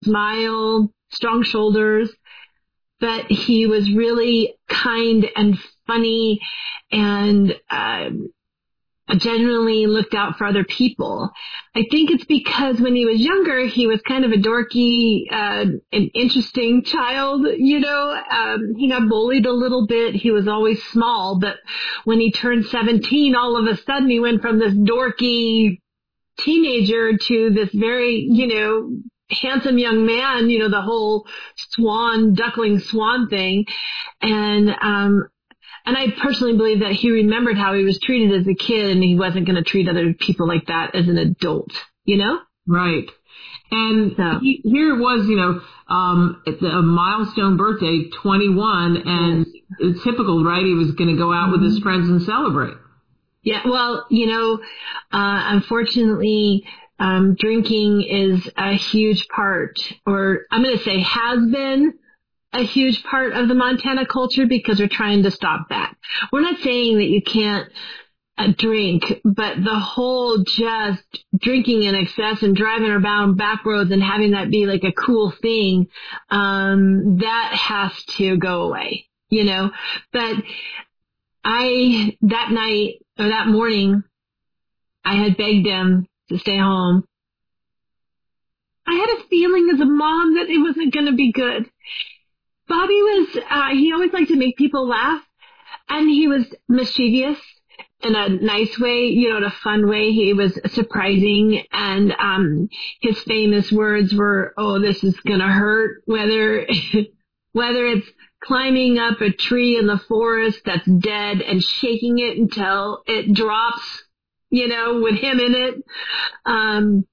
smile, strong shoulders, but he was really kind and funny and genuinely looked out for other people. I think it's because when he was younger, he was kind of a dorky, an interesting child, he got bullied a little bit. He was always small, but when he turned 17, all of a sudden he went from this dorky teenager to this very, handsome young man, the whole duckling swan thing. And I personally believe that he remembered how he was treated as a kid, and he wasn't going to treat other people like that as an adult, Right. And so, here it was, a milestone birthday, 21, and it's typical, right? He was going to go out with his friends and celebrate. Yeah, well, unfortunately, drinking is a huge part, or I'm going to say has been a huge part of the Montana culture, because we're trying to stop that. We're not saying that you can't drink, but the whole just drinking in excess and driving around back roads and having that be like a cool thing, that has to go away, But that night or that morning, I had begged him to stay home. I had a feeling as a mom that it wasn't going to be good. Bobby he always liked to make people laugh, and he was mischievous in a nice way, in a fun way. He was surprising, and his famous words were, "Oh, this is going to hurt," whether it's climbing up a tree in the forest that's dead and shaking it until it drops, with him in it.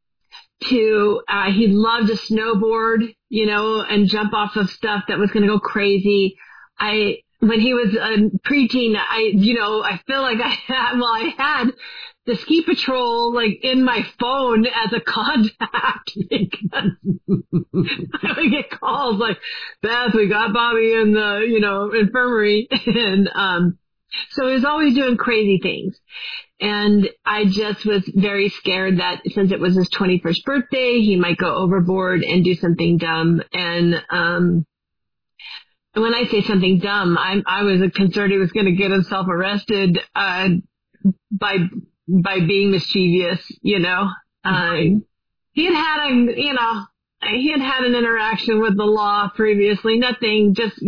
He loved to snowboard, and jump off of stuff that was going to go crazy. When he was a preteen, I feel like I had the ski patrol like in my phone as a contact, because I would get calls like, "Beth, we got Bobby in the, infirmary." And, so he was always doing crazy things. And I just was very scared that since it was his 21st birthday, he might go overboard and do something dumb. And when I say something dumb, I was concerned he was going to get himself arrested by being mischievous. He had had an interaction with the law previously. Nothing, just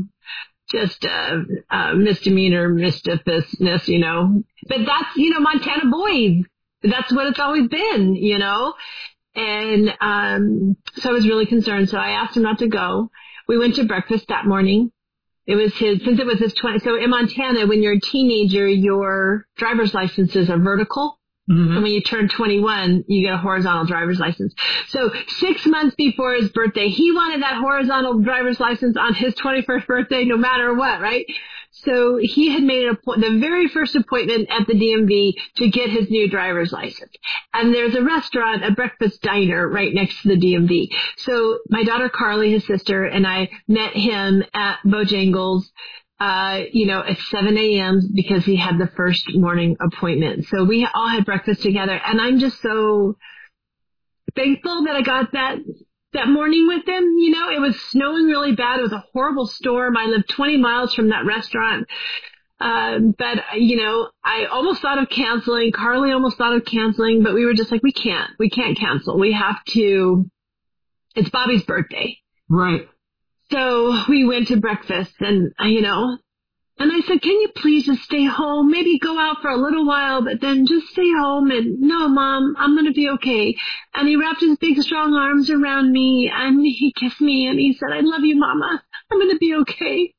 misdemeanor, mischievousness, But that's, Montana boys. That's what it's always been, And so I was really concerned. So I asked him not to go. We went to breakfast that morning. Since it was his 20. So in Montana, when you're a teenager, your driver's licenses are vertical. Mm-hmm. And when you turn 21, you get a horizontal driver's license. So 6 months before his birthday, he wanted that horizontal driver's license on his 21st birthday, no matter what, right? So he had made the very first appointment at the DMV to get his new driver's license. And there's a restaurant, a breakfast diner right next to the DMV. So my daughter Carly, his sister, and I met him at Bojangles, at 7 a.m. because he had the first morning appointment. So we all had breakfast together, and I'm just so thankful that I got that morning with him. It was snowing really bad. It was a horrible storm. I lived 20 miles from that restaurant. But I almost thought of canceling. Carly almost thought of canceling, but we were just like, we can't cancel. We have to, it's Bobby's birthday. Right. So we went to breakfast, and and I said, "Can you please just stay home? Maybe go out for a little while, but then just stay home." And, "No, Mom, I'm going to be okay." And he wrapped his big, strong arms around me, and he kissed me, and he said, "I love you, Mama. I'm going to be okay."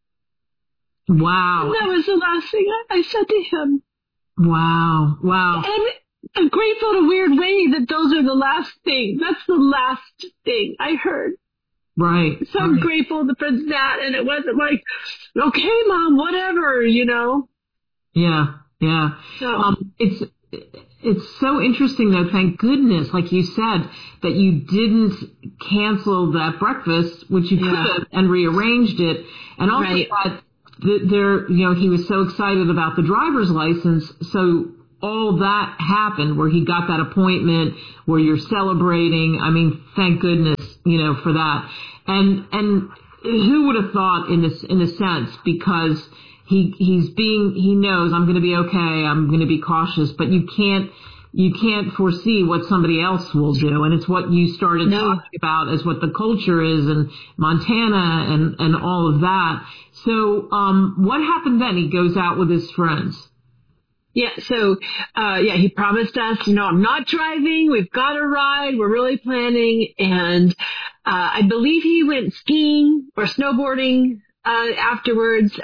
Wow. And that was the last thing I said to him. Wow. Wow. And I'm grateful in a weird way that those are the last thing. That's the last thing I heard. Right. So I'm grateful for that, and it wasn't like, "Okay, Mom, whatever," Yeah. Yeah. So, it's so interesting though, thank goodness, like you said, that you didn't cancel that breakfast, which you could have, and rearranged it. And also that he was so excited about the driver's license. So all that happened, where he got that appointment, where you're celebrating. I mean, thank goodness, for that. And who would have thought in a sense, because he knows I'm going to be okay, I'm going to be cautious, but you can't foresee what somebody else will do. And it's what you started talking about as what the culture is in Montana and all of that. So, what happened then? He goes out with his friends. Yeah. So, he promised us, I'm not driving. We've got a ride. We're really planning. And, I believe he went skiing or snowboarding, afterwards.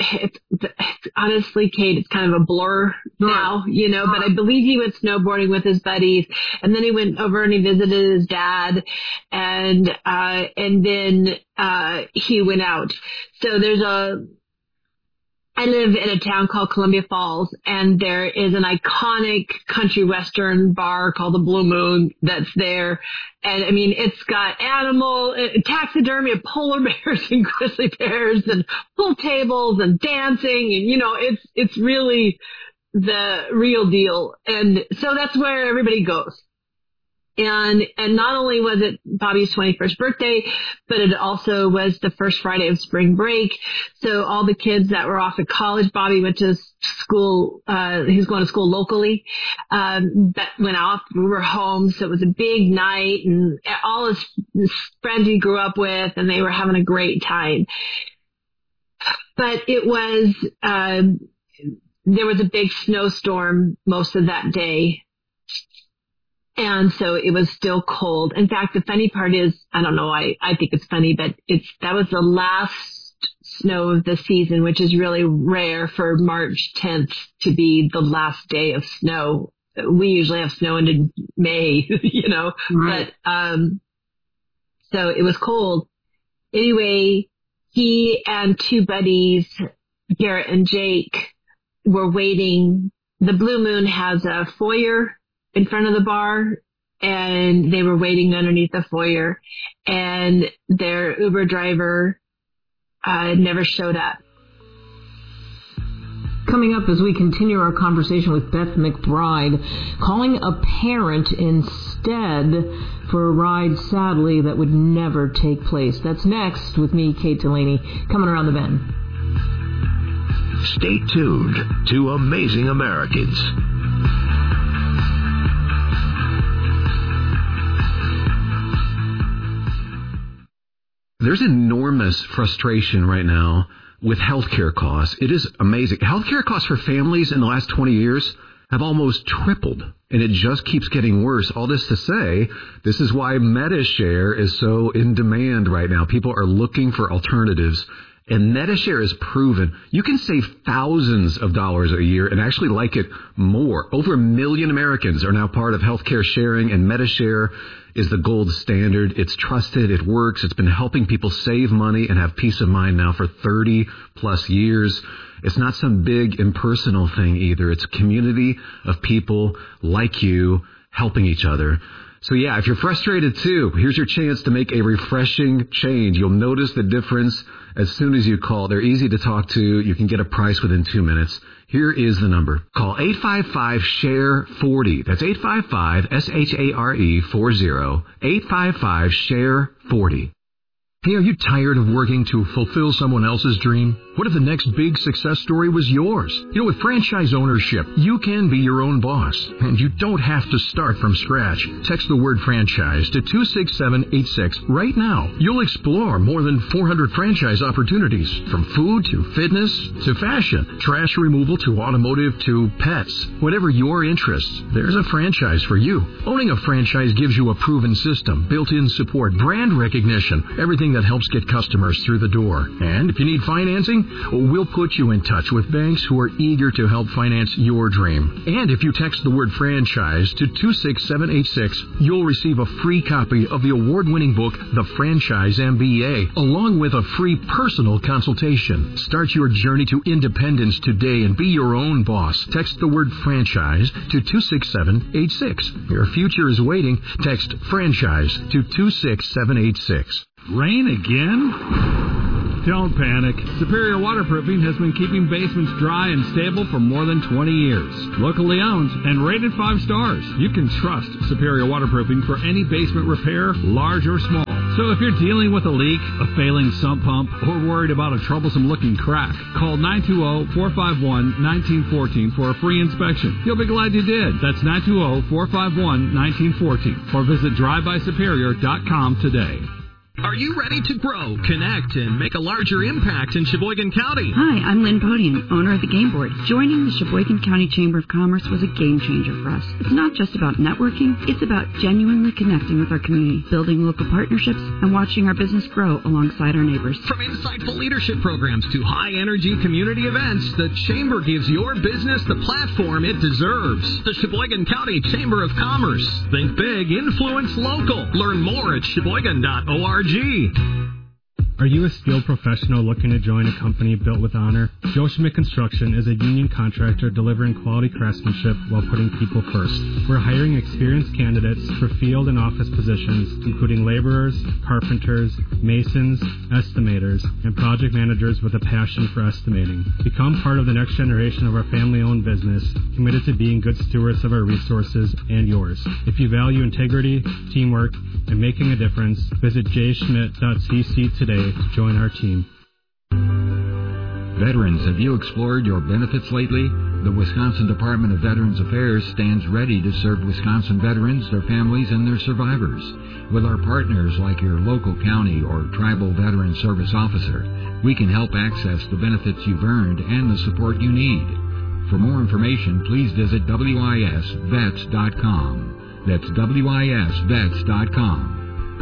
Honestly, Kate, it's kind of a blur now, but I believe he went snowboarding with his buddies, and then he went over and he visited his dad, and then he went out. So I live in a town called Columbia Falls, and there is an iconic country western bar called the Blue Moon that's there. And I mean, it's got taxidermy of polar bears and grizzly bears and pool tables and dancing. And, it's really the real deal. And so that's where everybody goes. And not only was it Bobby's 21st birthday, but it also was the first Friday of spring break. So all the kids that were off at college, Bobby went to school, he was going to school locally, that went off. We were home. So it was a big night, and all his friends he grew up with, and they were having a great time. But it was, there was a big snowstorm most of that day. And so it was still cold. In fact, the funny part is, I don't know, I think it's funny, but that was the last snow of the season, which is really rare for March 10th to be the last day of snow. We usually have snow into May, right. But, so it was cold. Anyway, he and two buddies, Garrett and Jake, were waiting. The Blue Moon has a foyer in front of the bar, and they were waiting underneath the foyer, and their Uber driver never showed up. Coming up as we continue our conversation with Beth McBride, calling a parent instead for a ride, sadly, that would never take place. That's next with me, Kate Delaney, coming around the bend. Stay tuned to Amazing Americans. There's enormous frustration right now with healthcare costs. It is amazing. Healthcare costs for families in the last 20 years have almost tripled, and it just keeps getting worse. All this to say, this is why MediShare is so in demand right now. People are looking for alternatives, and MediShare is proven you can save thousands of dollars a year and actually like it more. Over 1 million Americans are now part of healthcare sharing, and MediShare is the gold standard. It's trusted. It works. It's been helping people save money and have peace of mind now for 30 plus years. It's not some big impersonal thing either. It's a community of people like you helping each other. So yeah, if you're frustrated too, here's your chance to make a refreshing change. You'll notice the difference as soon as you call. They're easy to talk to. You can get a price within 2 minutes. Here is the number. Call 855-SHARE-40. That's 855-SHARE-40. 855-SHARE-40. Hey, are you tired of working to fulfill someone else's dream? What if the next big success story was yours? With franchise ownership, you can be your own boss, and you don't have to start from scratch. Text the word franchise to 26786 right now. You'll explore more than 400 franchise opportunities, from food to fitness to fashion, trash removal to automotive to pets. Whatever your interests, there's a franchise for you. Owning a franchise gives you a proven system, built-in support, brand recognition, everything that helps get customers through the door. And if you need financing, we'll put you in touch with banks who are eager to help finance your dream. And if you text the word franchise to 26786, you'll receive a free copy of the award-winning book, The Franchise MBA, along with a free personal consultation. Start your journey to independence today and be your own boss. Text the word franchise to 26786. Your future is waiting. Text franchise to 26786. Rain again? Don't panic. Superior Waterproofing has been keeping basements dry and stable for more than 20 years. Locally owned and rated 5 stars. You can trust Superior Waterproofing for any basement repair, large or small. So if you're dealing with a leak, a failing sump pump, or worried about a troublesome-looking crack, call 920-451-1914 for a free inspection. You'll be glad you did. That's 920-451-1914. Or visit drivebysuperior.com today. Are you ready to grow, connect, and make a larger impact in Sheboygan County? Hi, I'm Lynn Podium, owner of the Game Board. Joining the Sheboygan County Chamber of Commerce was a game changer for us. It's not just about networking, it's about genuinely connecting with our community, building local partnerships, and watching our business grow alongside our neighbors. From insightful leadership programs to high-energy community events, the Chamber gives your business the platform it deserves. The Sheboygan County Chamber of Commerce. Think big, influence local. Learn more at sheboygan.org. Are you a skilled professional looking to join a company built with honor? Joe Schmidt Construction is a union contractor delivering quality craftsmanship while putting people first. We're hiring experienced candidates for field and office positions, including laborers, carpenters, masons, estimators, and project managers with a passion for estimating. Become part of the next generation of our family-owned business, committed to being good stewards of our resources and yours. If you value integrity, teamwork, and making a difference, visit jschmidt.cc today to join our team. Veterans, have you explored your benefits lately? The Wisconsin Department of Veterans Affairs stands ready to serve Wisconsin veterans, their families, and their survivors. With our partners like your local county or tribal veteran service officer, we can help access the benefits you've earned and the support you need. For more information, please visit wisvets.com. That's wisvets.com.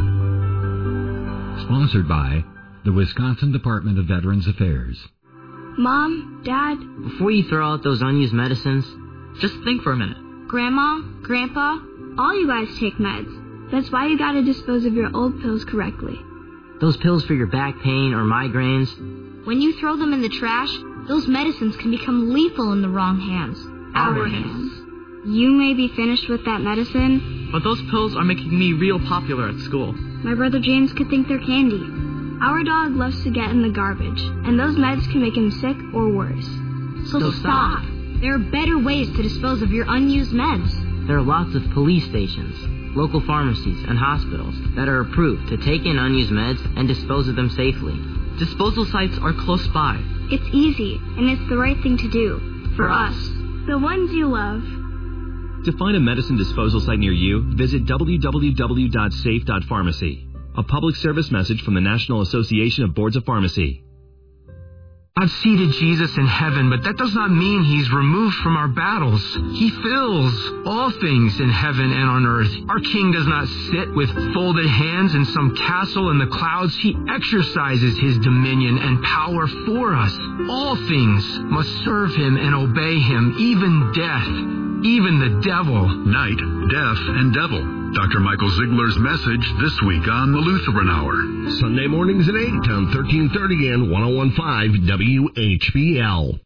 Sponsored by the Wisconsin Department of Veterans Affairs. Mom, Dad. Before you throw out those unused medicines, just think for a minute. Grandma, Grandpa, all you guys take meds. That's why you gotta dispose of your old pills correctly. Those pills for your back pain or migraines. When you throw them in the trash, those medicines can become lethal in the wrong hands. Our hands. You may be finished with that medicine, but those pills are making me real popular at school. My brother James could think they're candy. Our dog loves to get in the garbage, and those meds can make him sick or worse. So stop. There are better ways to dispose of your unused meds. There are lots of police stations, local pharmacies, and hospitals that are approved to take in unused meds and dispose of them safely. Disposal sites are close by. It's easy, and it's the right thing to do. For us. The ones you love. To find a medicine disposal site near you, visit www.safe.pharmacy. A public service message from the National Association of Boards of Pharmacy. I've seated Jesus in heaven, but that does not mean he's removed from our battles. He fills all things in heaven and on earth. Our King does not sit with folded hands in some castle in the clouds. He exercises his dominion and power for us. All things must serve him and obey him, even death, even the devil. Night, death, and devil. Dr. Michael Ziegler's message this week on the Lutheran Hour. Sunday mornings at 8 on 1330 and 101.5 WHBL.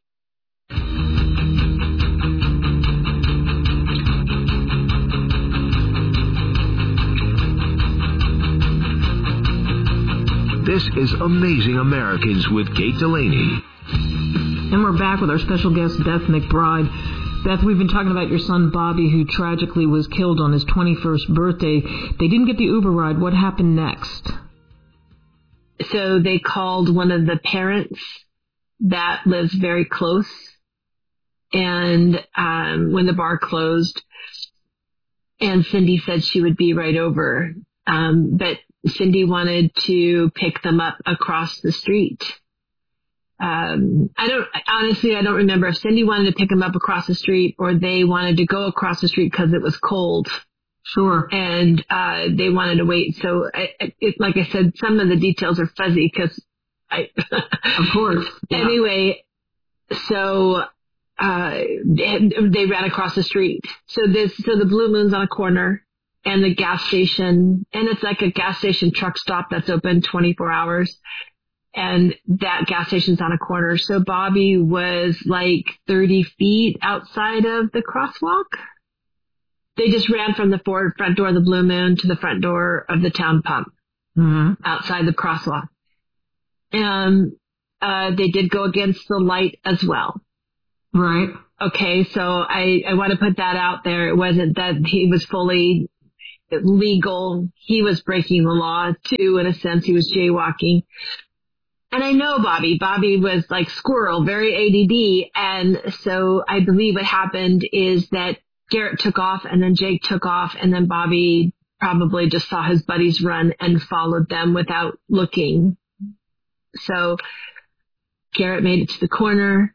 This is Amazing Americans with Kate Delaney. And we're back with our special guest, Beth McBride. Beth, we've been talking about your son, Bobby, who tragically was killed on his 21st birthday. They didn't get the Uber ride. What happened next? So they called one of the parents that lives very close. And when the bar closed, and Cindy said she would be right over. But Cindy wanted to pick them up across the street. I don't remember if Cindy wanted to pick them up across the street or they wanted to go across the street because it was cold. Sure. And they wanted to wait. So, like I said, some of the details are fuzzy because of course. Yeah. Anyway, so they ran across the street. So the Blue Moon's on a corner and the gas station, and it's like a gas station truck stop that's open 24 hours. And that gas station's on a corner. So Bobby was like 30 feet outside of the crosswalk. They just ran from the front door of the Blue Moon to the front door of the town pump outside the crosswalk. they did go against the light as well. Right. Okay, so I want to put that out there. It wasn't that he was fully legal. He was breaking the law too, in a sense. He was jaywalking. And I know Bobby. Bobby was like squirrel, very ADD. And so I believe what happened is that Garrett took off and then Jake took off and then Bobby probably just saw his buddies run and followed them without looking. So Garrett made it to the corner.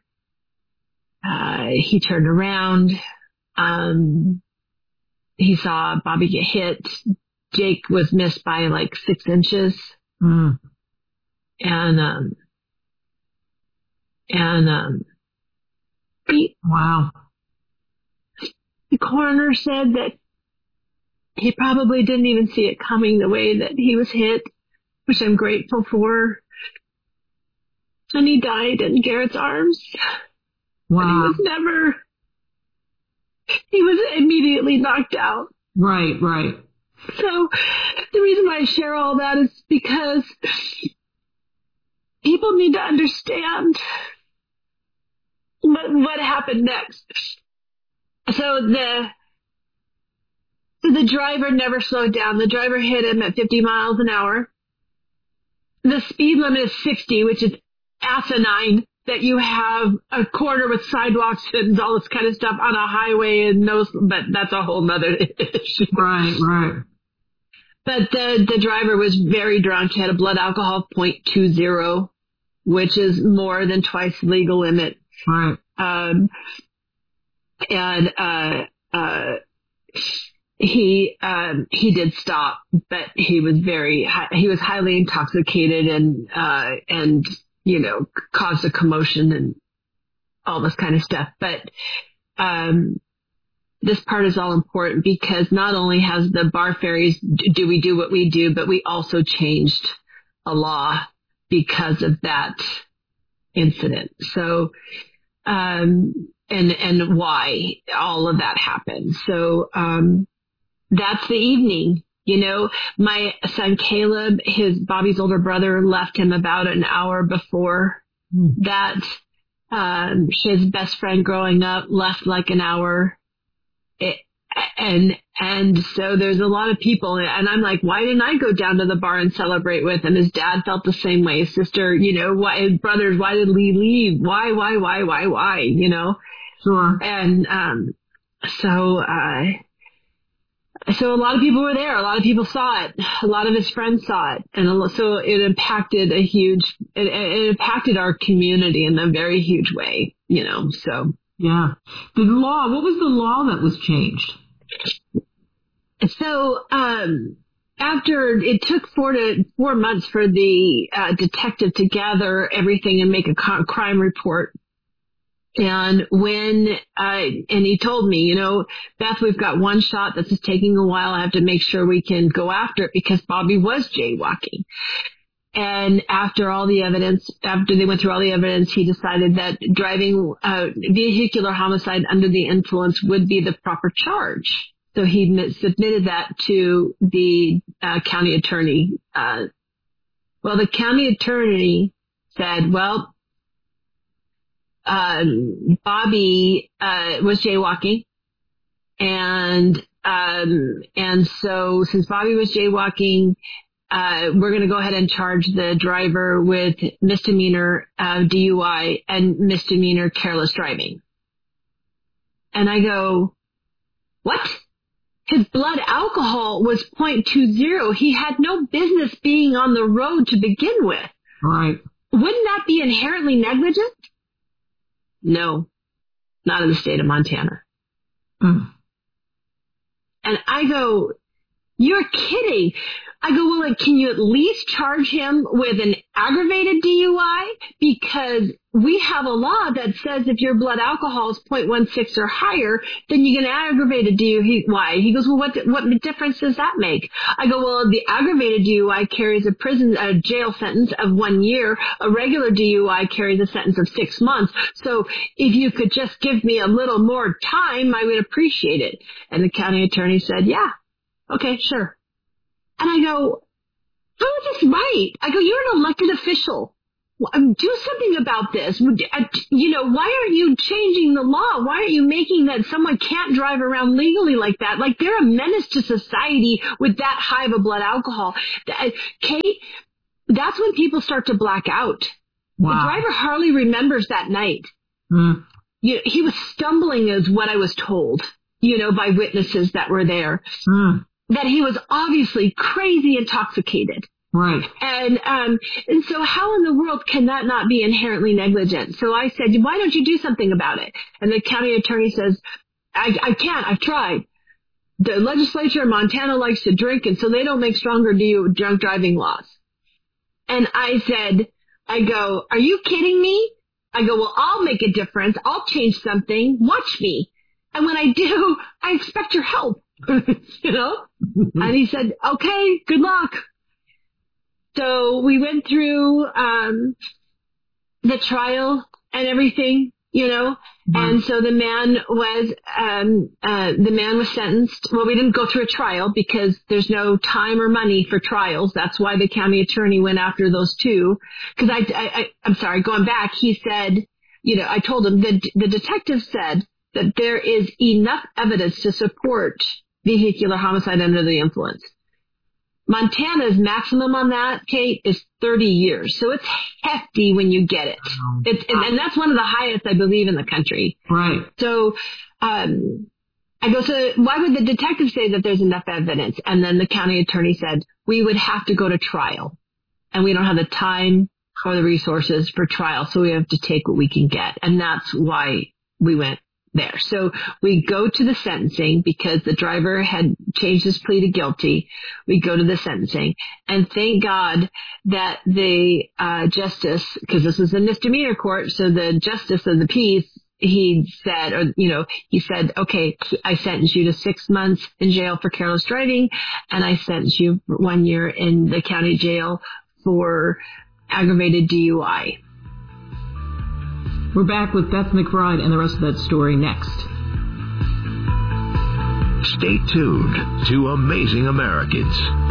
He turned around. He saw Bobby get hit. Jake was missed by like 6 inches. Mm. Wow. The coroner said that he probably didn't even see it coming the way that he was hit, which I'm grateful for. And he died in Garrett's arms. Wow. But he was immediately knocked out. Right. So the reason why I share all that is because people need to understand what happened next. So the driver never slowed down. The driver hit him at 50 miles an hour. The speed limit is 60, which is asinine that you have a corner with sidewalks and all this kind of stuff on a highway but that's a whole nother issue. Right. But the driver was very drunk. He had a blood alcohol of 0.20, which is more than twice the legal limit. Right. He did stop, but he was highly intoxicated and caused a commotion and all this kind of stuff. But this part is all important because not only has the bar ferries do we do what we do, but we also changed a law because of that incident. So, and why all of that happened. So, that's the evening. My son Caleb, Bobby's older brother, left him about an hour before that. His best friend growing up left like an hour. And so there's a lot of people, and I'm like, why didn't I go down to the bar and celebrate with him? His dad felt the same way. His sister, why, his brothers, why did we leave? Why? Sure. And, so a lot of people were there. A lot of people saw it. A lot of his friends saw it. And so it impacted it impacted our community in a very huge way, so. Yeah. What was the law that was changed? So, after it took 4 months for the detective to gather everything and make a crime report. And when, and he told me, Beth, we've got one shot. This is taking a while. I have to make sure we can go after it because Bobby was jaywalking. And after they went through all the evidence, he decided that driving vehicular homicide under the influence would be the proper charge. So he submitted that to the county attorney. The county attorney said, Bobby was jaywalking, and so since Bobby was jaywalking, we're going to go ahead and charge the driver with misdemeanor DUI and misdemeanor careless driving. And I go, what? His blood alcohol was 0.20. He had no business being on the road to begin with. Right. Wouldn't that be inherently negligent? No, not in the state of Montana. Mm. And I go, you're kidding. I go, can you at least charge him with an aggravated DUI? Because we have a law that says if your blood alcohol is 0.16 or higher, then you get an aggravated DUI. He goes, what difference does that make? I go, the aggravated DUI carries a jail sentence of 1 year. A regular DUI carries a sentence of 6 months. So if you could just give me a little more time, I would appreciate it. And the county attorney said, yeah, okay, sure. And I go, how is this right? I go, you're an elected official. do something about this. Why aren't you changing the law? Why aren't you making that someone can't drive around legally like that? Like, they're a menace to society with that high of a blood alcohol. Kate, that's when people start to black out. Wow. The driver hardly remembers that night. He was stumbling is what I was told, by witnesses that were there, that he was obviously crazy intoxicated. Right. And so how in the world can that not be inherently negligent? So I said, why don't you do something about it? And the county attorney says, I can't. I've tried. The legislature in Montana likes to drink, and so they don't make stronger drunk driving laws. And I said, are you kidding me? I go, well, I'll make a difference. I'll change something. Watch me. And when I do, I expect your help, And he said, okay, good luck. So we went through the trial and everything, and so the man was sentenced. Well, we didn't go through a trial because there's no time or money for trials. That's why the county attorney went after those two. Because I'm sorry, going back, he said, I told him the detective said that there is enough evidence to support vehicular homicide under the influence. Montana's maximum on that, Kate, is 30 years. So it's hefty when you get it. And that's one of the highest, I believe, in the country. Right. So I go, so why would the detective say that there's enough evidence? And then the county attorney said, we would have to go to trial. And we don't have the time or the resources for trial, so we have to take what we can get. And that's why we went there. So we go to the sentencing because the driver had changed his plea to guilty. We go to the sentencing, and thank God that the justice, because this was a misdemeanor court, so the justice of the peace, he said, okay, I sentence you to 6 months in jail for careless driving, and I sentence you for 1 year in the county jail for aggravated DUI. We're back with Beth McBride and the rest of that story next. Stay tuned to Amazing Americans.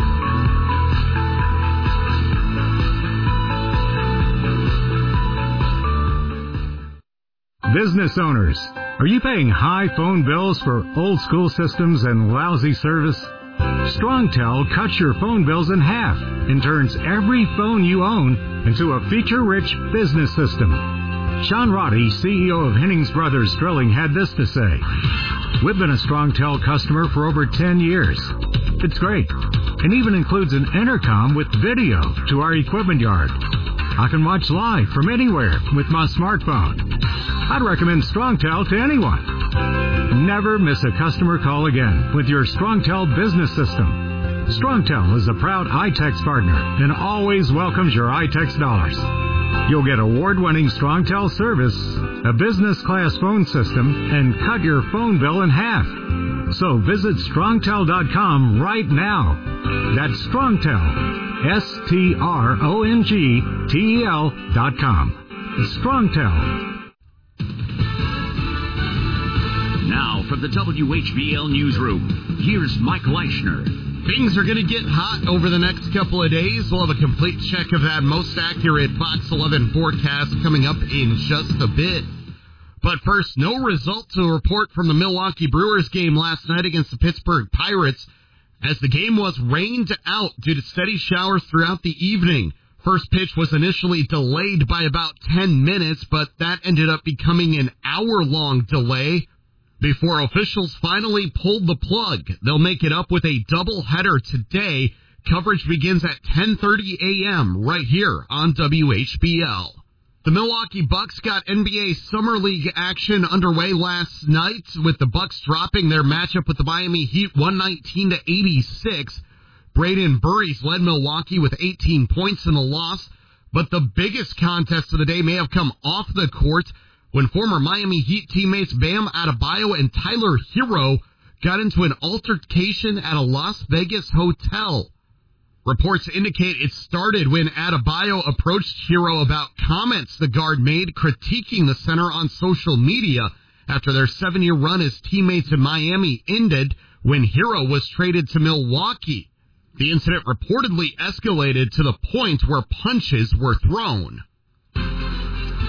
Business owners, are you paying high phone bills for old school systems and lousy service? StrongTel cuts your phone bills in half and turns every phone you own into a feature-rich business system. Sean Roddy, CEO of Hennings Brothers Drilling, had this to say. We've been a StrongTel customer for over 10 years. It's great, and even includes an intercom with video to our equipment yard. I can watch live from anywhere with my smartphone. I'd recommend StrongTel to anyone. Never miss a customer call again with your StrongTel business system. StrongTel is a proud iTex partner and always welcomes your iTex dollars. You'll get award-winning StrongTel service, a business-class phone system, and cut your phone bill in half. So visit StrongTel.com right now. That's StrongTel, StrongTel.com. StrongTel. Now from the WHBL Newsroom, here's Mike Leischner. Things are going to get hot over the next couple of days. We'll have a complete check of that most accurate Fox 11 forecast coming up in just a bit. But first, no result to report from the Milwaukee Brewers game last night against the Pittsburgh Pirates, as the game was rained out due to steady showers throughout the evening. First pitch was initially delayed by about 10 minutes, but that ended up becoming an hour-long delay before officials finally pulled the plug. They'll make it up with a doubleheader today. Coverage begins at 10:30 a.m. right here on WHBL. The Milwaukee Bucks got NBA Summer League action underway last night, with the Bucks dropping their matchup with the Miami Heat 119-86. Braden Burries led Milwaukee with 18 points in the loss, but the biggest contest of the day may have come off the court when former Miami Heat teammates Bam Adebayo and Tyler Hero got into an altercation at a Las Vegas hotel. Reports indicate it started when Adebayo approached Hero about comments the guard made critiquing the center on social media after their 7-year run as teammates in Miami ended when Hero was traded to Milwaukee. The incident reportedly escalated to the point where punches were thrown.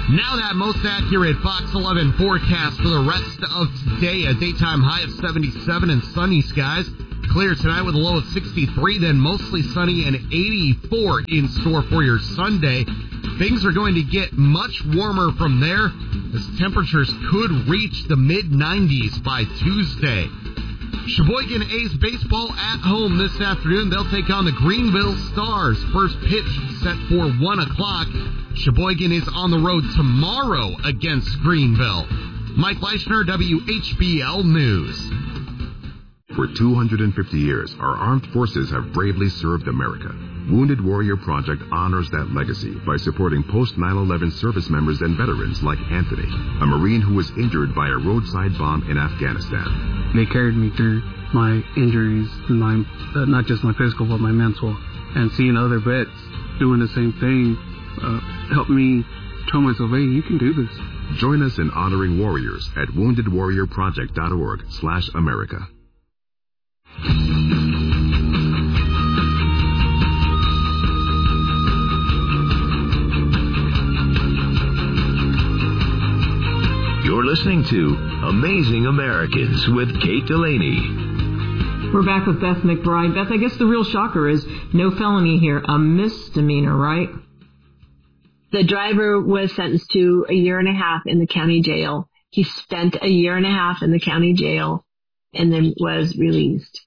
Now that most accurate Fox 11 forecast for the rest of today. A daytime high of 77 and sunny skies. Clear tonight with a low of 63, then mostly sunny and 84 in store for your Sunday. Things are going to get much warmer from there as temperatures could reach the mid-90s by Tuesday. Sheboygan A's baseball at home this afternoon. They'll take on the Greenville Stars. First pitch set for 1 o'clock. Sheboygan is on the road tomorrow against Greenville. Mike Leischner, WHBL News. For 250 years, our armed forces have bravely served America. Wounded Warrior Project honors that legacy by supporting post-9/11 service members and veterans like Anthony, a Marine who was injured by a roadside bomb in Afghanistan. They carried me through my injuries, not just my physical, but my mental. And seeing other vets doing the same thing helped me tell myself, hey, you can do this. Join us in honoring warriors at woundedwarriorproject.org/America. You're listening to Amazing Americans with Kate Delaney. We're back with Beth McBride. Beth, I guess the real shocker is no felony here, a misdemeanor, right? The driver was sentenced to 1.5 years in the county jail. He spent 1.5 years in the county jail and then was released.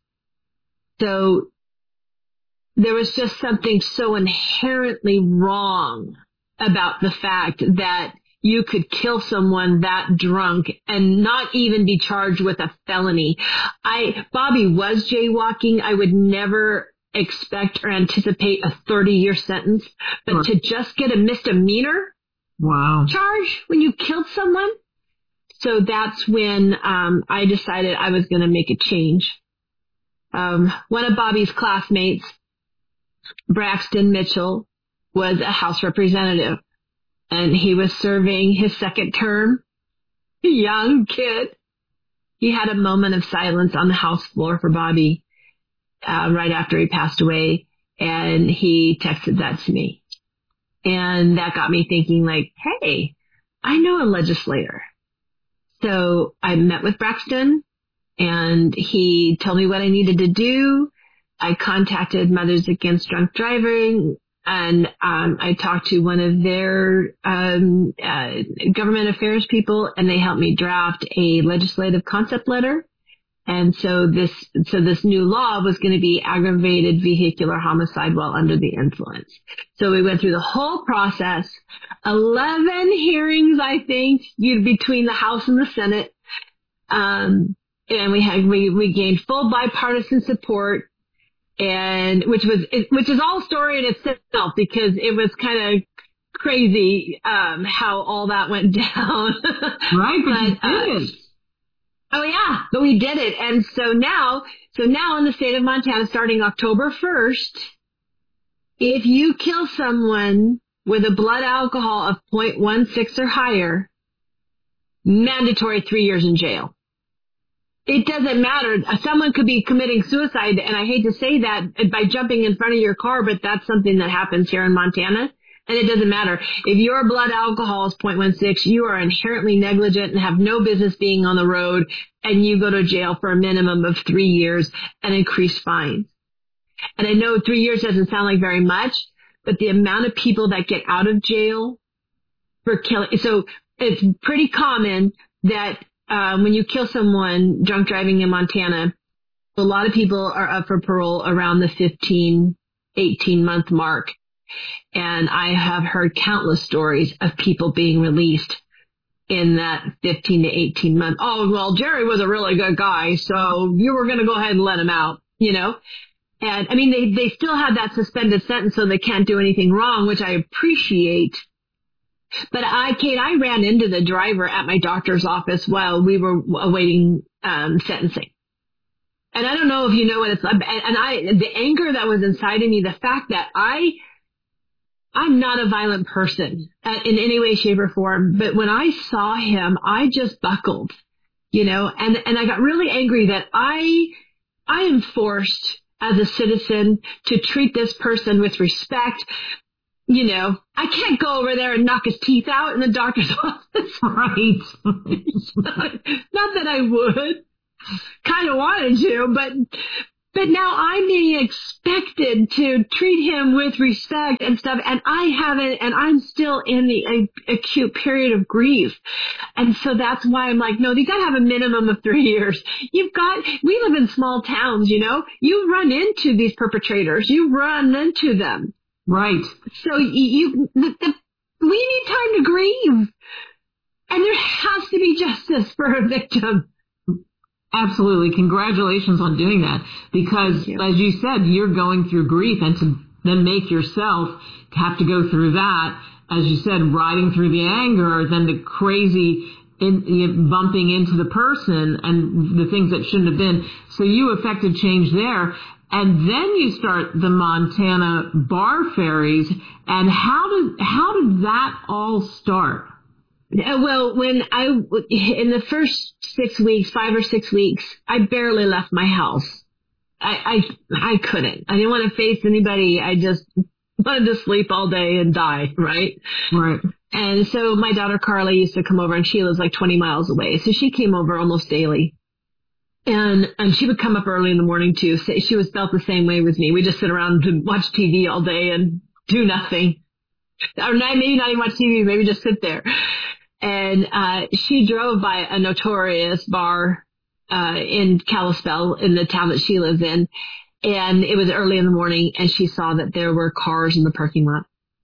So there was just something so inherently wrong about the fact that you could kill someone that drunk and not even be charged with a felony. Bobby was jaywalking. I would never expect or anticipate a 30-year sentence, but to just get a misdemeanor charge when you killed someone. So that's when I decided I was going to make a change. One of Bobby's classmates, Braxton Mitchell, was a House representative, and he was serving his second term. Young kid. He had a moment of silence on the House floor for Bobby right after he passed away, and he texted that to me. And that got me thinking, like, hey, I know a legislator. So I met with Braxton, and he told me what I needed to do. I contacted Mothers Against Drunk Driving, and I talked to one of their government affairs people, and they helped me draft a legislative concept letter. And so this new law was going to be aggravated vehicular homicide while under the influence. So we went through the whole process, 11 hearings, I think, between the House and the Senate. And we gained full bipartisan support, and which is all story in itself, because it was kind of crazy how all that went down. Right, but you did it. Oh yeah, but we did it. And so now in the state of Montana, starting October 1st, if you kill someone with a blood alcohol of 0.16 or higher, mandatory 3 years in jail. It doesn't matter. Someone could be committing suicide, and I hate to say that, by jumping in front of your car, but that's something that happens here in Montana. And it doesn't matter. If your blood alcohol is 0.16, you are inherently negligent and have no business being on the road, and you go to jail for a minimum of 3 years and increased fines. And I know 3 years doesn't sound like very much, but the amount of people that get out of jail for killing, so it's pretty common that when you kill someone drunk driving in Montana, a lot of people are up for parole around the 15, 18-month mark. And I have heard countless stories of people being released in that 15 to 18 month. Oh, well, Jerry was a really good guy, so you were going to go ahead and let him out, you know? And I mean, they still have that suspended sentence, so they can't do anything wrong, which I appreciate. But Kate, I ran into the driver at my doctor's office while we were awaiting sentencing. And I don't know if you know what it's like. And the anger that was inside of me, the fact that I'm not a violent person in any way, shape, or form. But when I saw him, I just buckled, you know, and I got really angry that I am forced as a citizen to treat this person with respect, you know, I can't go over there and knock his teeth out in the doctor's office. Right. Not that I would. Kind of wanted to, but now I'm being expected to treat him with respect and stuff, and I haven't, and I'm still in the acute period of grief. And so that's why I'm like, no, you gotta have a minimum of 3 years. We live in small towns, you know, you run into these perpetrators, you run into them. Right. So we need time to grieve, and there has to be justice for a victim. Absolutely. Congratulations on doing that, because as you said, you're going through grief, and to then make yourself have to go through that, as you said, riding through the anger, then the crazy bumping into the person and the things that shouldn't have been. So you affected change there. And then you start the Montana Bar Fairies. And how did that all start? Well, in the first 6 weeks, 5 or 6 weeks, I barely left my house. I couldn't. I didn't want to face anybody. I just wanted to sleep all day and die, right? Right. And so my daughter Carly used to come over, and she lives like 20 miles away. So she came over almost daily. And she would come up early in the morning too. So she felt the same way with me. We just sit around and watch TV all day and do nothing. Or maybe not even watch TV, maybe just sit there. And she drove by a notorious bar in Kalispell, in the town that she lives in. And it was early in the morning, and she saw that there were cars in the parking lot.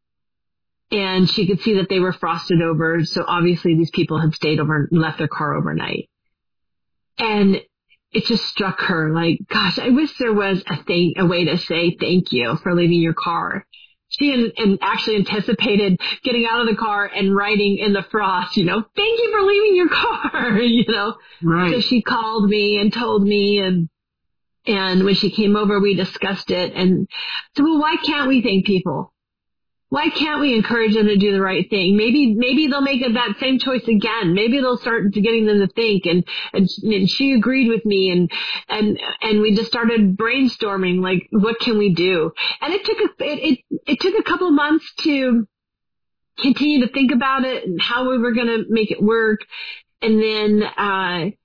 And she could see that they were frosted over. So obviously these people had stayed over and left their car overnight. And it just struck her like, gosh, I wish there was a way to say thank you for leaving your car. She actually anticipated getting out of the car and writing in the frost, you know, thank you for leaving your car, you know. Right. So she called me and told me, and when she came over, we discussed it. And so, well, why can't we thank people? Why can't we encourage them to do the right thing? Maybe they'll make that same choice again. Maybe they'll start getting them to think. And she agreed with me, and we just started brainstorming, like, what can we do? And it took a couple months to continue to think about it and how we were going to make it work. And then,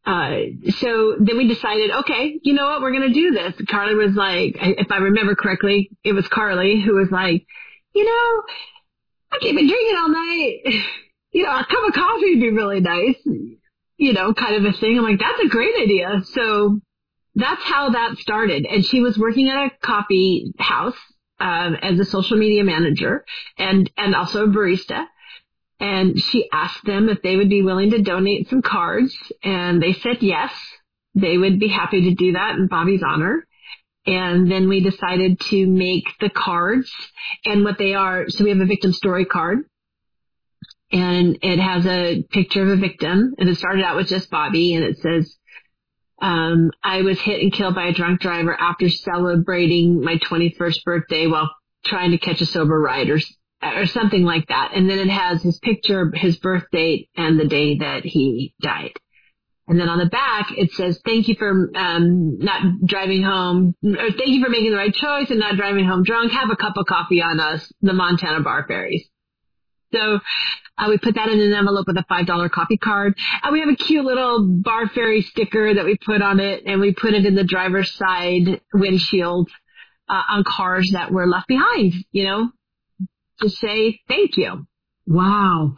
so then we decided, okay, you know what? We're going to do this. Carly was like, if I remember correctly, it was Carly who was like, you know, I can't been drinking all night. You know, a cup of coffee would be really nice, you know, kind of a thing. I'm like, that's a great idea. So that's how that started. And she was working at a coffee house as a social media manager and also a barista. And she asked them if they would be willing to donate some cards. And they said yes, they would be happy to do that in Bobby's honor. And then we decided to make the cards and what they are. So we have a victim story card, and it has a picture of a victim, and it started out with just Bobby, and it says, I was hit and killed by a drunk driver after celebrating my 21st birthday while trying to catch a sober ride, or something like that. And then it has his picture, his birth date, and the day that he died. And then on the back, it says, thank you for not driving home, or thank you for making the right choice and not driving home drunk. Have a cup of coffee on us, the Montana Bar Fairies. So we put that in an envelope with a $5 coffee card. And we have a cute little Bar Fairy sticker that we put on it, and we put it in the driver's side windshield on cars that were left behind, you know, to say thank you. Wow.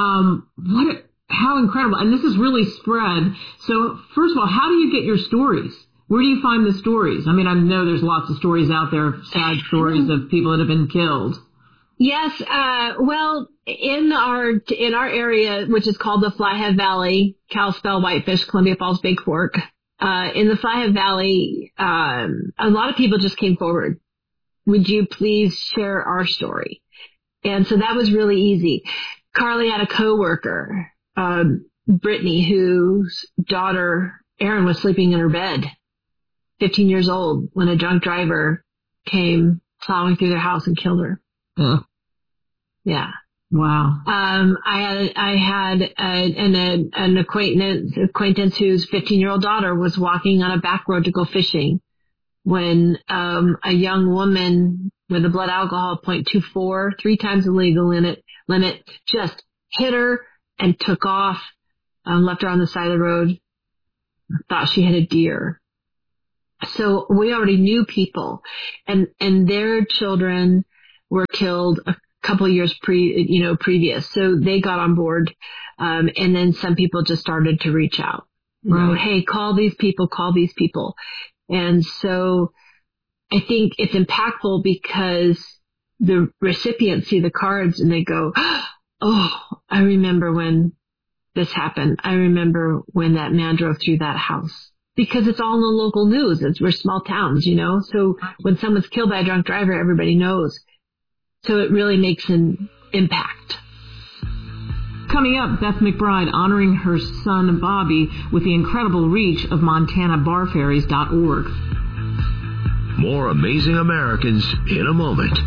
How incredible. And this is really spread. So first of all, how do you get your stories? Where do you find the stories? I mean, I know there's lots of stories out there, sad stories of people that have been killed. Yes. Well, in our area, which is called the Flathead Valley, Kalispell, Whitefish, Columbia Falls, Big Fork, in the Flathead Valley, a lot of people just came forward. Would you please share our story? And so that was really easy. Carly had a coworker, Brittany, whose daughter, Erin, was sleeping in her bed, 15 years old, when a drunk driver came plowing through their house and killed her. Yeah. Wow. I had an acquaintance whose 15-year-old daughter was walking on a back road to go fishing when a young woman with a blood alcohol 0.24, 3 times the legal limit, just hit her and took off, left her on the side of the road, thought she had a deer. So we already knew people, and their children were killed a couple of years previous. So they got on board, and then some people just started to reach out. Right. Hey, call these people. And so I think it's impactful because the recipients see the cards and they go, oh, I remember when this happened. I remember when that man drove through that house. Because it's all in the local news. We're small towns, So when someone's killed by a drunk driver, everybody knows. So it really makes an impact. Coming up, Beth McBride honoring her son Bobby with the incredible reach of MontanaBarFerries.org. More Amazing Americans in a moment.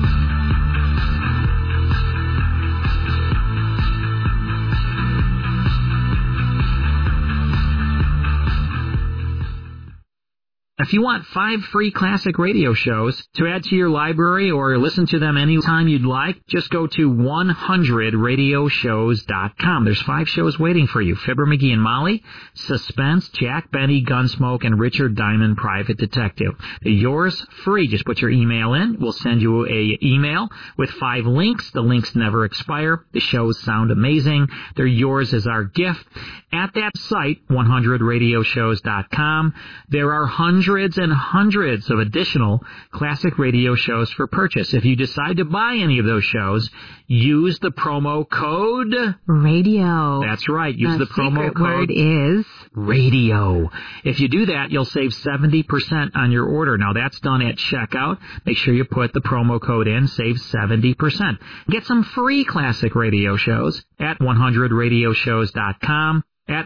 If you want 5 free classic radio shows to add to your library or listen to them anytime you'd like, just go to 100radioshows.com. There's 5 shows waiting for you. Fibber, McGee and Molly, Suspense, Jack Benny, Gunsmoke, and Richard Diamond, Private Detective. They're yours free. Just put your email in. We'll send you a email with 5 links. The links never expire. The shows sound amazing. They're yours as our gift. At that site, 100radioshows.com, there are hundreds and hundreds of additional classic radio shows for purchase. If you decide to buy any of those shows, use the promo code RADIO. That's right. Use the promo code word is RADIO. If you do that, you'll save 70% on your order. Now, that's done at checkout. Make sure you put the promo code in. Save 70%. Get some free classic radio shows at 100radioshows.com. At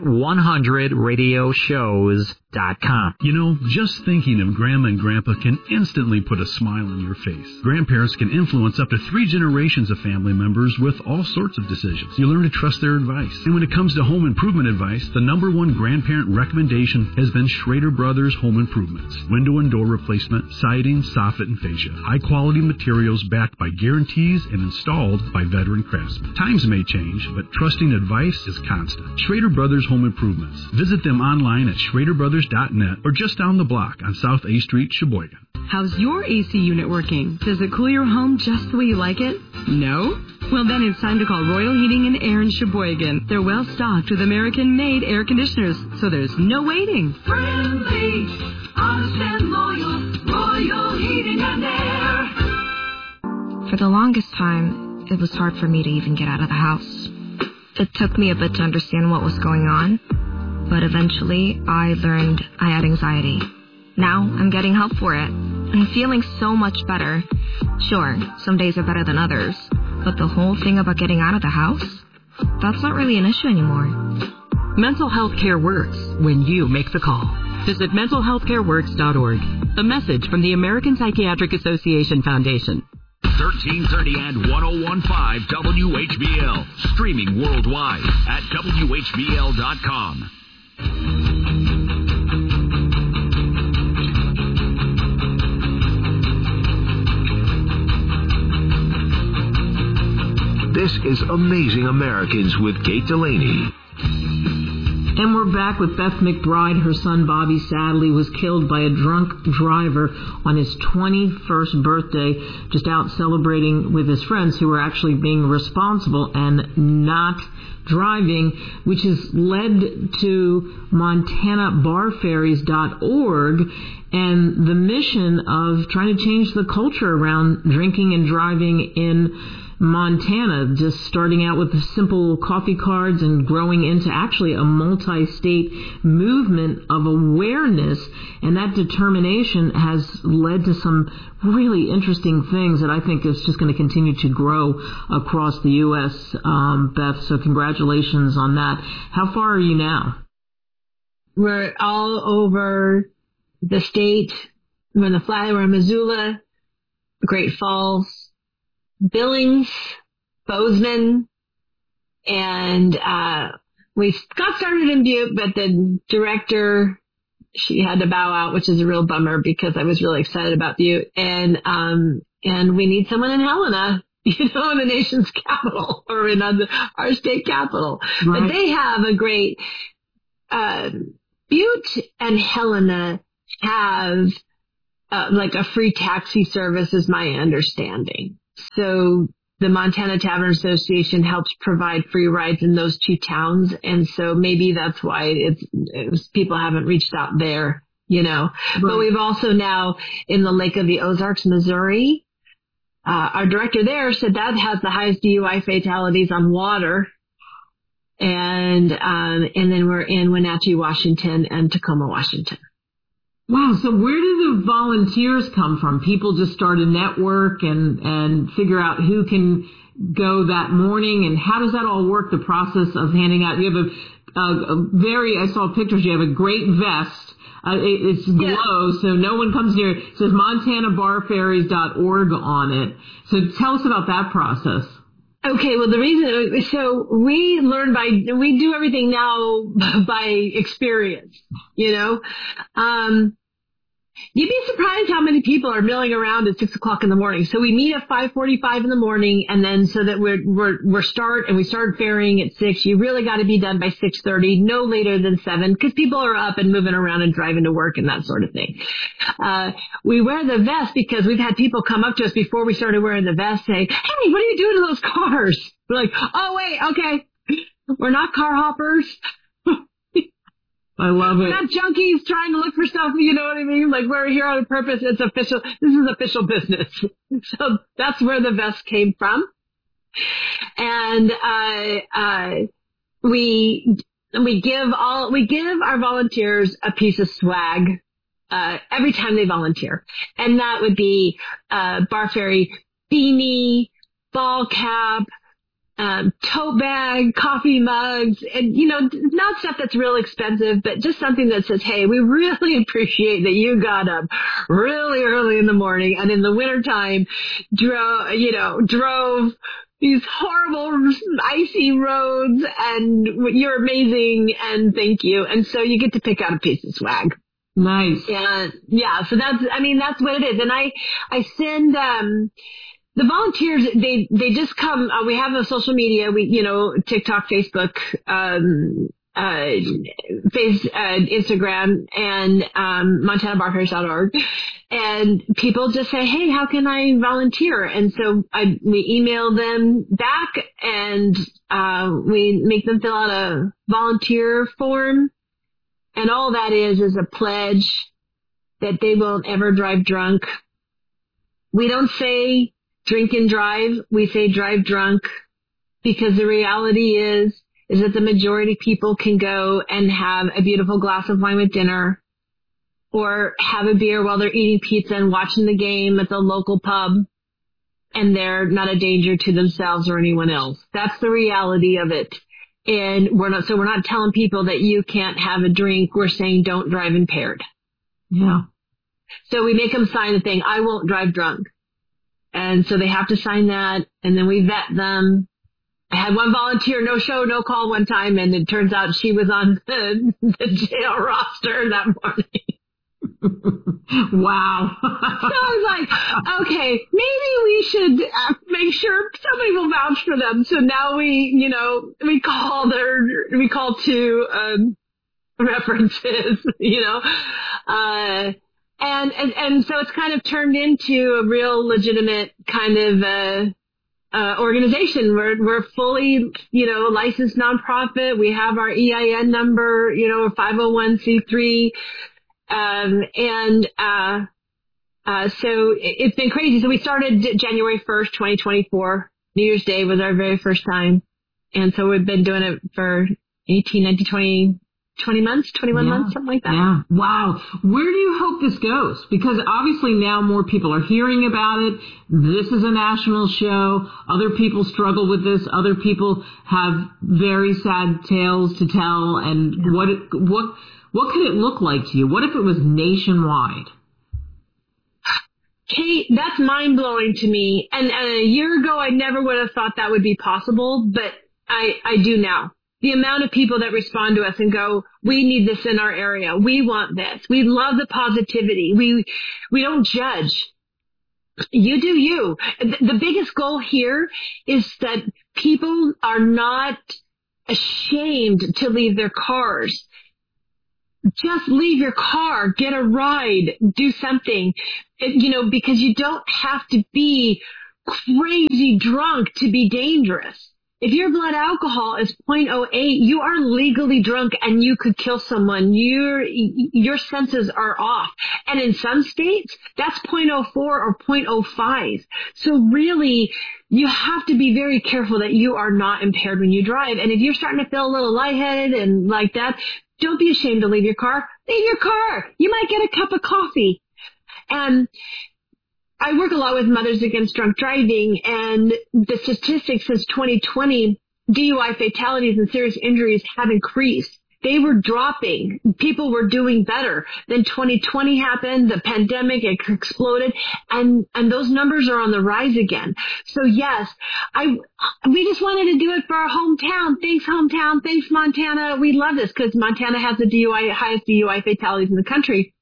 100radioshows.com. Just thinking of Grandma and Grandpa can instantly put a smile on your face. Grandparents can influence up to 3 generations of family members with all sorts of decisions. You learn to trust their advice. And when it comes to home improvement advice, the #1 grandparent recommendation has been Schrader Brothers Home Improvements. Window and door replacement, siding, soffit, and fascia. High-quality materials backed by guarantees and installed by veteran craftsmen. Times may change, but trusting advice is constant. Schrader Brothers Home Improvements. Visit them online at schraderbrothers.net or just down the block on South A Street, Sheboygan. How's your AC unit working? Does it cool your home just the way you like it? No? Well, then it's time to call Royal Heating and Air in Sheboygan. They're well stocked with American-made air conditioners, so there's no waiting. Friendly, honest and loyal, Royal Heating and Air. For the longest time, it was hard for me to even get out of the house. It took me a bit to understand what was going on, but eventually I learned I had anxiety. Now I'm getting help for it. I'm feeling so much better. Sure, some days are better than others, but the whole thing about getting out of the house, that's not really an issue anymore. Mental health care works when you make the call. Visit mentalhealthcareworks.org. A message from the American Psychiatric Association Foundation. 1330 and 101.5 WHBL. Streaming worldwide at WHBL.com. This is Amazing Americans with Kate Delaney. And we're back with Beth McBride. Her son Bobby sadly was killed by a drunk driver on his 21st birthday, just out celebrating with his friends who were actually being responsible and not driving, which has led to MontanaBarFerries.org and the mission of trying to change the culture around drinking and driving in Montana, just starting out with the simple coffee cards and growing into actually a multi-state movement of awareness. And that determination has led to some really interesting things that I think is just going to continue to grow across the U.S., Beth. So congratulations on that. How far are you now? We're all over the state. We're in the Flyover, we're in Missoula, Great Falls, Billings, Bozeman, and we got started in Butte, but the director, she had to bow out, which is a real bummer because I was really excited about Butte. And and we need someone in Helena, in the nation's capital or in our state capital. Right. But they have a great, Butte and Helena have like a free taxi service is my understanding. So the Montana Tavern Association helps provide free rides in those two towns. And so maybe that's why people haven't reached out there, Right. But we've also now in the Lake of the Ozarks, Missouri, our director there said that has the highest DUI fatalities on water. And then we're in Wenatchee, Washington and Tacoma, Washington. Wow. So where do the volunteers come from? People just start a network and figure out who can go that morning. And how does that all work? The process of handing out, you have I saw pictures. You have a great vest. It's glow, so no one comes near it. It says MontanaBarFerries.org on it. So tell us about that process. Okay, well, the reason, so we do everything now by experience, You'd be surprised how many people are milling around at 6:00 in the morning. So we meet at 5:45 in the morning, and then so that we start ferrying at 6. You really got to be done by 6:30, no later than 7, because people are up and moving around and driving to work and that sort of thing. We wear the vest because we've had people come up to us before we started wearing the vest, say, "Hey, what are you doing to those cars?" We're like, "Oh wait, okay, we're not car hoppers." I love it. We're not junkies trying to look for stuff, you know what I mean? Like, we're here on a purpose. It's official. This is official business. So that's where the vest came from. And, we give our volunteers a piece of swag, every time they volunteer. And that would be, Bar Ferry beanie, ball cap, tote bag, coffee mugs, and, not stuff that's real expensive, but just something that says, hey, we really appreciate that you got up really early in the morning and in the wintertime drove these horrible icy roads, and you're amazing, and thank you. And so you get to pick out a piece of swag. Nice. And so that's what it is. And I send, the volunteers, they just come, we have a social media, TikTok, Facebook, Instagram, and, MontanaBarFerries.org. And people just say, hey, how can I volunteer? And so we email them back, and, we make them fill out a volunteer form. And all that is a pledge that they won't ever drive drunk. We don't say drink and drive, we say drive drunk, because the reality is that the majority of people can go and have a beautiful glass of wine with dinner, or have a beer while they're eating pizza and watching the game at the local pub, and they're not a danger to themselves or anyone else. That's the reality of it. And we're not telling people that you can't have a drink. We're saying don't drive impaired. Yeah. So we make them sign the thing, I won't drive drunk. And so they have to sign that, and then we vet them. I had one volunteer, no show, no call one time, and it turns out she was on the jail roster that morning. Wow. So I was like, okay, maybe we should make sure somebody will vouch for them. So now we call two references, And so it's kind of turned into a real legitimate kind of, organization. We're fully, licensed nonprofit. We have our EIN number, 501c3. So it's been crazy. So we started January 1st, 2024. New Year's Day was our very first time. And so we've been doing it for 18, 19, 21 months, something like that. Yeah. Wow. Where do you hope this goes? Because obviously now more people are hearing about it. This is a national show. Other people struggle with this. Other people have very sad tales to tell. And what could it look like to you? What if it was nationwide? Kate, that's mind-blowing to me. And a year ago, I never would have thought that would be possible, but I do now. The amount of people that respond to us and go, we need this in our area. We want this. We love the positivity. We don't judge. You do you. The biggest goal here is that people are not ashamed to leave their cars. Just leave your car, get a ride, do something, because you don't have to be crazy drunk to be dangerous. If your blood alcohol is 0.08, you are legally drunk and you could kill someone. Your senses are off. And in some states, that's 0.04 or 0.05. So really, you have to be very careful that you are not impaired when you drive. And if you're starting to feel a little lightheaded and like that, don't be ashamed to leave your car. Leave your car. You might get a cup of coffee. And I work a lot with Mothers Against Drunk Driving, and the statistics since 2020, DUI fatalities and serious injuries have increased. They were dropping. People were doing better. Then 2020 happened, the pandemic, it exploded, and those numbers are on the rise again. So yes, we just wanted to do it for our hometown. Thanks, hometown. Thanks, Montana. We love this because Montana has the highest DUI fatalities in the country.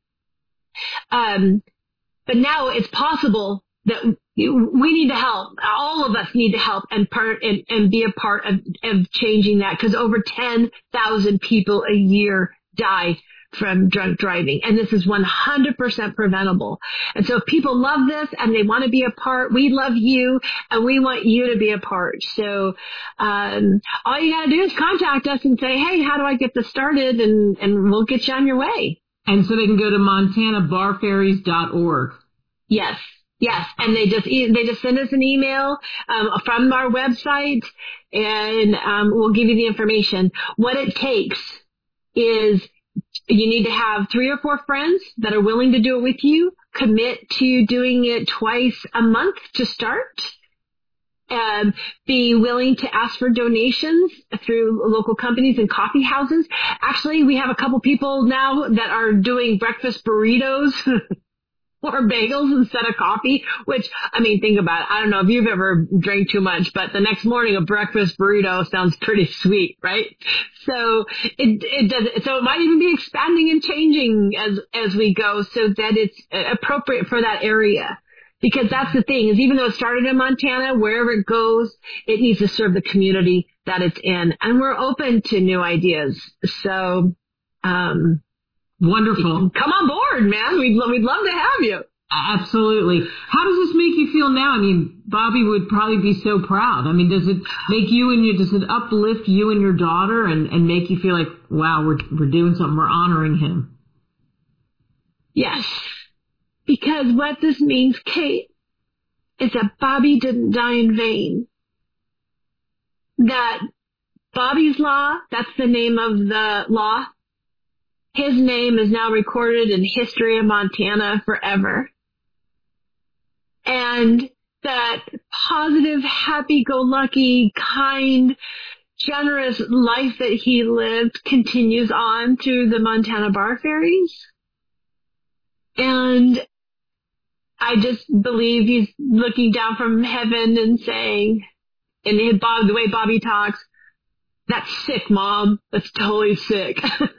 But now it's possible that we need to help. All of us need to help and be a part of changing that, because over 10,000 people a year die from drunk driving, and this is 100% preventable. And so if people love this and they want to be a part, we love you and we want you to be a part. So all you got to do is contact us and say, hey, how do I get this started? And we'll get you on your way. And so they can go to montanabarferries.org. Yes. And they just send us an email from our website, and we'll give you the information. What it takes is you need to have 3 or 4 friends that are willing to do it with you. Commit to doing it twice a month to start. Be willing to ask for donations through local companies and coffee houses. Actually, we have a couple people now that are doing breakfast burritos or bagels instead of coffee, which, think about it. I don't know if you've ever drank too much, but the next morning a breakfast burrito sounds pretty sweet, right? So it does. So it might even be expanding and changing as we go so that it's appropriate for that area. Because that's the thing, is even though it started in Montana, wherever it goes, it needs to serve the community that it's in. And we're open to new ideas. So, wonderful. Come on board, man. We'd love to have you. Absolutely. How does this make you feel now? Bobby would probably be so proud. Does it make you does it uplift you and your daughter and make you feel like, wow, we're doing something, we're honoring him? Yes. Because what this means, Kate, is that Bobby didn't die in vain. That Bobby's Law, that's the name of the law, his name is now recorded in history of Montana forever. And that positive, happy-go-lucky, kind, generous life that he lived continues on through the Montana Bar Ferries. And I just believe he's looking down from heaven and saying, and the way Bobby talks, that's sick, Mom. That's totally sick.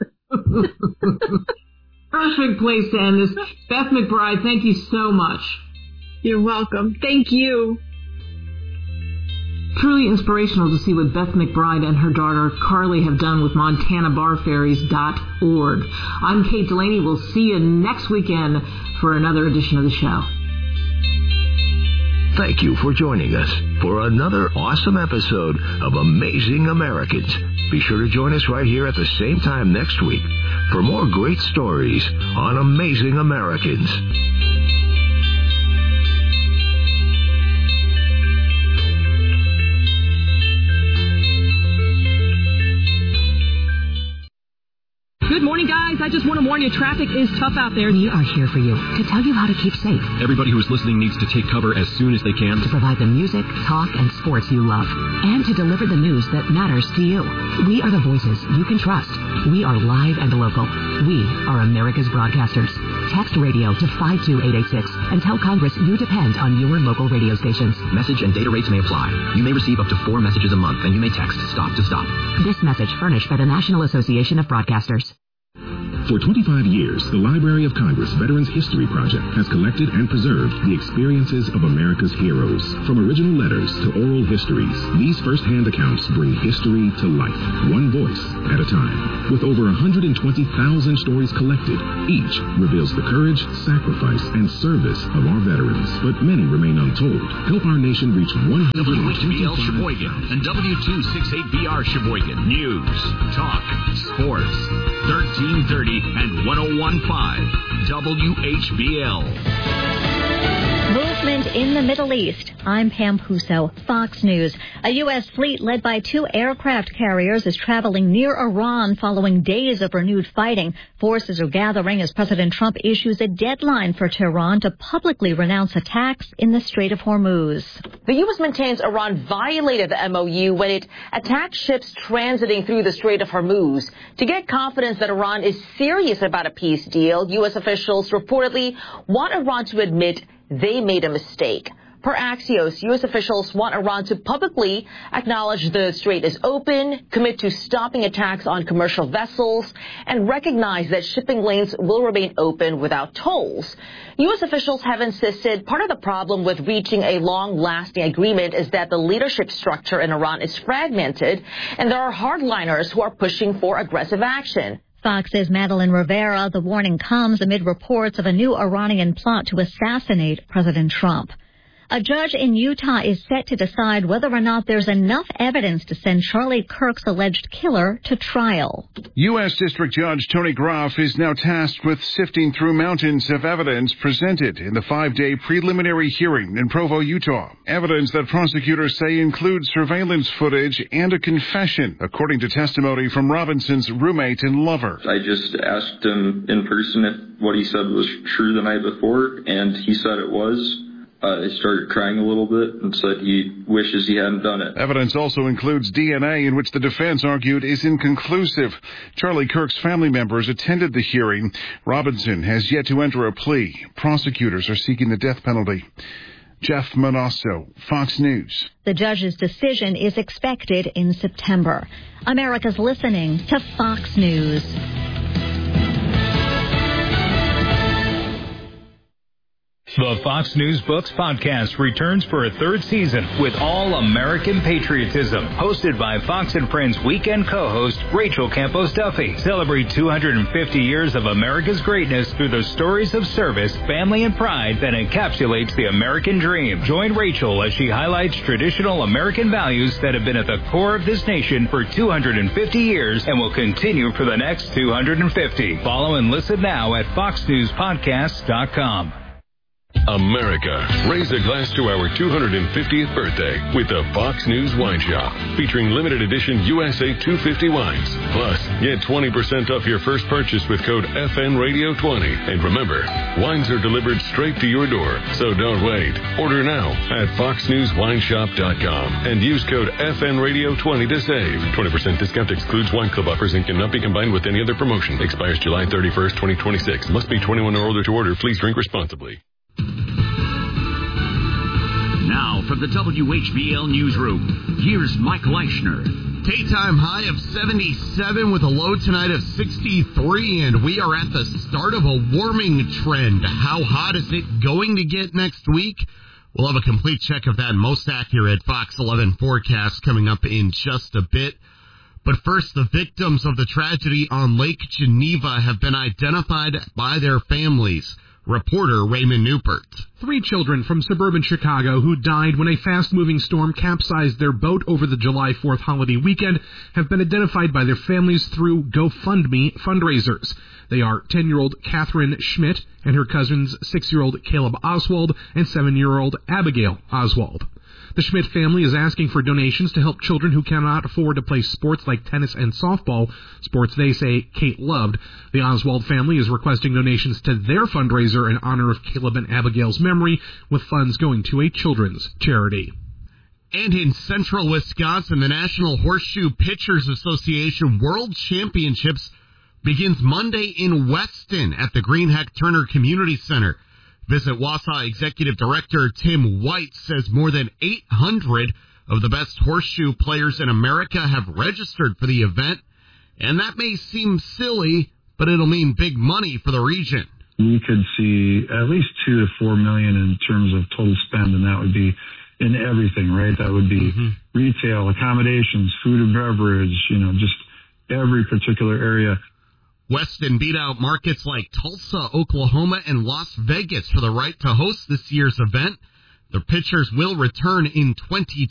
Perfect place to end this. Beth McBride, thank you so much. You're welcome. Thank you. Truly inspirational to see what Beth McBride and her daughter Carly have done with MontanaBarFerries.org. I'm Kate Delaney. We'll see you next weekend for another edition of the show. Thank you for joining us for another awesome episode of Amazing Americans. Be sure to join us right here at the same time next week for more great stories on Amazing Americans. Good morning, guys. I just want to warn you, traffic is tough out there. We are here for you to tell you how to keep safe. Everybody who is listening needs to take cover as soon as they can. To provide the music, talk, and sports you love. And to deliver the news that matters to you. We are the voices you can trust. We are live and local. We are America's broadcasters. Text radio to 52886 and tell Congress you depend on your local radio stations. Message and data rates may apply. You may receive up to 4 messages a month, and you may text STOP to STOP. This message furnished by the National Association of Broadcasters. For 25 years, the Library of Congress Veterans History Project has collected and preserved the experiences of America's heroes. From original letters to oral histories, these first-hand accounts bring history to life, one voice at a time. With over 120,000 stories collected, each reveals the courage, sacrifice, and service of our veterans. But many remain untold. Help our nation reach 100. WHBL Sheboygan and W268BR Sheboygan. News, talk, sports. 1330 and 101.5 WHBL. Movement in the Middle East. I'm Pam Puso, Fox News. A U.S. fleet led by 2 aircraft carriers is traveling near Iran following days of renewed fighting. Forces are gathering as President Trump issues a deadline for Tehran to publicly renounce attacks in the Strait of Hormuz. The U.S. maintains Iran violated the MOU when it attacked ships transiting through the Strait of Hormuz. To get confidence that Iran is serious about a peace deal, U.S. officials reportedly want Iran to admit they made a mistake. Per Axios, U.S. officials want Iran to publicly acknowledge the strait is open, commit to stopping attacks on commercial vessels, and recognize that shipping lanes will remain open without tolls. U.S. officials have insisted part of the problem with reaching a long-lasting agreement is that the leadership structure in Iran is fragmented, and there are hardliners who are pushing for aggressive action. Fox's Madeline Rivera. The warning comes amid reports of a new Iranian plot to assassinate President Trump. A judge in Utah is set to decide whether or not there's enough evidence to send Charlie Kirk's alleged killer to trial. U.S. District Judge Tony Groff is now tasked with sifting through mountains of evidence presented in the 5-day preliminary hearing in Provo, Utah. Evidence that prosecutors say includes surveillance footage and a confession, according to testimony from Robinson's roommate and lover. I just asked him in person if what he said was true the night before, and he said it was. He started crying a little bit and said he wishes he hadn't done it. Evidence also includes DNA, in which the defense argued is inconclusive. Charlie Kirk's family members attended the hearing. Robinson has yet to enter a plea. Prosecutors are seeking the death penalty. Jeff Manasso, Fox News. The judge's decision is expected in September. America's listening to Fox News. The Fox News Books podcast returns for a 3rd season with all-American patriotism. Hosted by Fox & Friends weekend co-host Rachel Campos Duffy. Celebrate 250 years of America's greatness through the stories of service, family, and pride that encapsulates the American dream. Join Rachel as she highlights traditional American values that have been at the core of this nation for 250 years and will continue for the next 250. Follow and listen now at foxnewspodcast.com. America, raise a glass to our 250th birthday with the Fox News Wine Shop, featuring limited edition USA 250 wines. Plus, get 20% off your first purchase with code FNRadio20. And remember, wines are delivered straight to your door, so don't wait. Order now at foxnewswineshop.com and use code FNRadio20 to save. 20% discount excludes wine club offers and cannot be combined with any other promotion. Expires July 31st, 2026. Must be 21 or older to order. Please drink responsibly. Now from the WHBL Newsroom, here's Mike Leischner. Daytime high of 77 with a low tonight of 63, and we are at the start of a warming trend. How hot is it going to get next week? We'll have a complete check of that most accurate Fox 11 forecast coming up in just a bit. But first, the victims of the tragedy on Lake Geneva have been identified by their families. Reporter Raymond Newport. 3 children from suburban Chicago who died when a fast-moving storm capsized their boat over the July 4th holiday weekend have been identified by their families through GoFundMe fundraisers. They are 10-year-old Catherine Schmidt and her cousins 6-year-old Caleb Oswald and 7-year-old Abigail Oswald. The Schmidt family is asking for donations to help children who cannot afford to play sports like tennis and softball, sports they say Kate loved. The Oswald family is requesting donations to their fundraiser in honor of Caleb and Abigail's memory, with funds going to a children's charity. And in central Wisconsin, the National Horseshoe Pitchers Association World Championships begins Monday in Weston at the Green Heck Turner Community Center. Visit Wausau Executive Director Tim White says more than 800 of the best horseshoe players in America have registered for the event. And that may seem silly, but it'll mean big money for the region. We could see at least $2 to $4 million in terms of total spend, and that would be in everything, right? That would be retail, accommodations, food and beverage, just every particular area. Weston beat out markets like Tulsa, Oklahoma, and Las Vegas for the right to host this year's event. The pitchers will return in 2020.